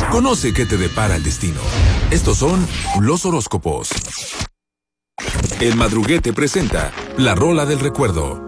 Conoce qué te depara el destino. Estos son los horóscopos. El Madruguete presenta la Rola del Recuerdo.